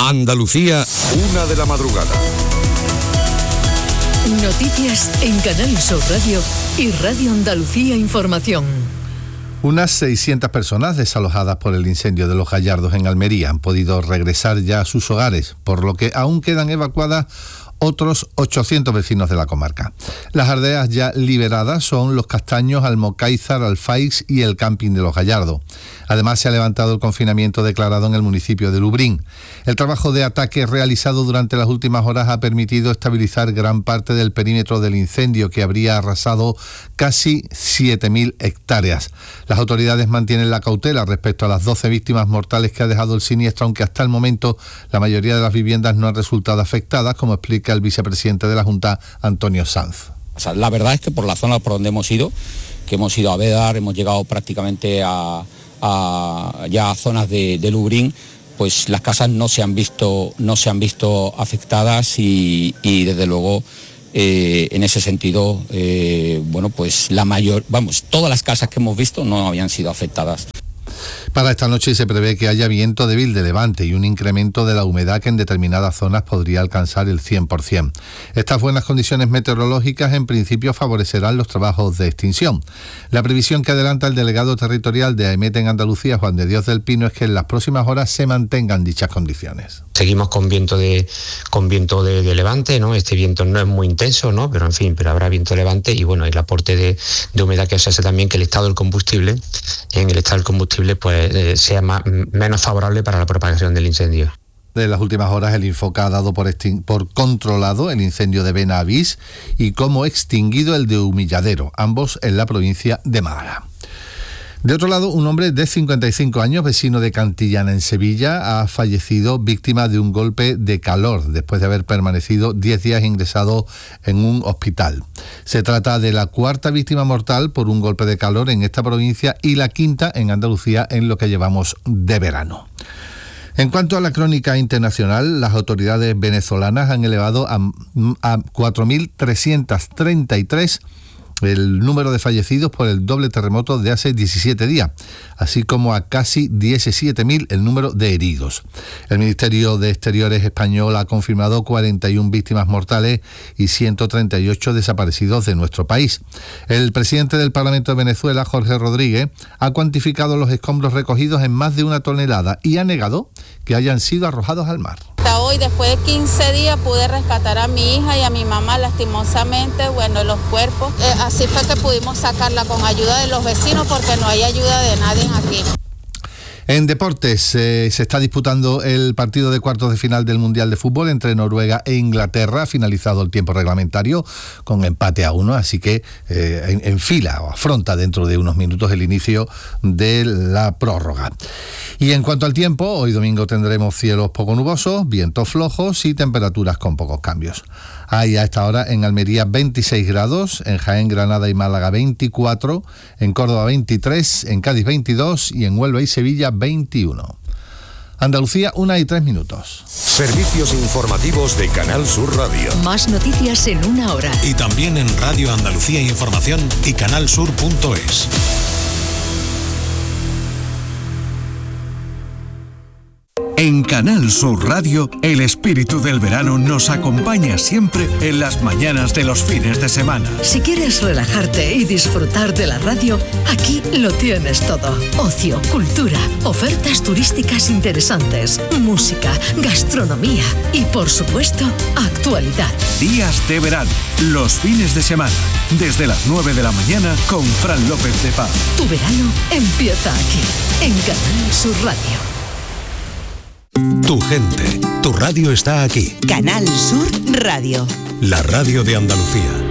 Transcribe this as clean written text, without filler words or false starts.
Andalucía, 1:00 a.m. Noticias en Canal Sur Radio y Radio Andalucía Información. Unas 600 personas desalojadas por el incendio de Los Gallardos en Almería han podido regresar ya a sus hogares, por lo que aún quedan evacuadas otros 800 vecinos de la comarca. Las aldeas ya liberadas son Los Castaños, Almocáizar, Alfaix y el camping de Los Gallardos. Además, se ha levantado el confinamiento declarado en el municipio de Lubrín. El trabajo de ataque realizado durante las últimas horas ha permitido estabilizar gran parte del perímetro del incendio, que habría arrasado casi 7.000 hectáreas. Las autoridades mantienen la cautela respecto a las 12 víctimas mortales que ha dejado el siniestro, aunque hasta el momento la mayoría de las viviendas no han resultado afectadas, como explica el vicepresidente de la Junta, Antonio Sanz. O sea, la verdad es que por la zona por donde hemos ido, que hemos ido a Bédar, hemos llegado prácticamente ya a zonas de Lubrín, pues las casas no se han visto afectadas y desde luego en ese sentido, pues todas las casas que hemos visto no habían sido afectadas. Para esta noche se prevé que haya viento débil de levante y un incremento de la humedad que en determinadas zonas podría alcanzar el 100%. Estas buenas condiciones meteorológicas en principio favorecerán los trabajos de extinción. La previsión que adelanta el delegado territorial de AEMET en Andalucía, Juan de Dios del Pino, es que en las próximas horas se mantengan dichas condiciones. Seguimos con viento de levante, ¿no? Este viento no es muy intenso, ¿no? Pero habrá viento de levante y bueno, el aporte de humedad que se hace también que el estado del combustible pues sea menos favorable para la propagación del incendio. De las últimas horas, el Infoca ha dado por controlado el incendio de Benavís y como extinguido el de Humilladero, ambos en la provincia de Málaga. De otro lado, un hombre de 55 años, vecino de Cantillana en Sevilla, ha fallecido víctima de un golpe de calor después de haber permanecido 10 días ingresado en un hospital. Se trata de la cuarta víctima mortal por un golpe de calor en esta provincia y la quinta en Andalucía en lo que llevamos de verano. En cuanto a la crónica internacional, las autoridades venezolanas han elevado a 4.333 el número de fallecidos por el doble terremoto de hace 17 días, así como a casi 17.000 el número de heridos. El Ministerio de Exteriores español ha confirmado 41 víctimas mortales y 138 desaparecidos de nuestro país. El presidente del Parlamento de Venezuela, Jorge Rodríguez, ha cuantificado los escombros recogidos en más de 1 tonelada y ha negado que hayan sido arrojados al mar. Hasta hoy, después de 15 días, pude rescatar a mi hija y a mi mamá, lastimosamente, los cuerpos. Así fue que pudimos sacarla con ayuda de los vecinos porque no hay ayuda de nadie aquí. En deportes, se está disputando el partido de cuartos de final del Mundial de Fútbol entre Noruega e Inglaterra. Ha finalizado el tiempo reglamentario con empate a 1, así que enfila o afronta dentro de unos minutos el inicio de la prórroga. Y en cuanto al tiempo, hoy domingo tendremos cielos poco nubosos, vientos flojos y temperaturas con pocos cambios. Hay a esta hora en Almería 26 grados, en Jaén, Granada y Málaga 24, en Córdoba 23, en Cádiz 22 y en Huelva y Sevilla 21. Andalucía, 1:03. Servicios informativos de Canal Sur Radio. Más noticias en 1 hora. Y también en Radio Andalucía Información y canalsur.es. En Canal Sur Radio, el espíritu del verano nos acompaña siempre en las mañanas de los fines de semana. Si quieres relajarte y disfrutar de la radio, aquí lo tienes todo. Ocio, cultura, ofertas turísticas interesantes, música, gastronomía y, por supuesto, actualidad. Días de verano, los fines de semana, desde las 9 de la mañana con Fran López de Paz. Tu verano empieza aquí, en Canal Sur Radio. Tu gente, tu radio está aquí. Canal Sur Radio. La radio de Andalucía.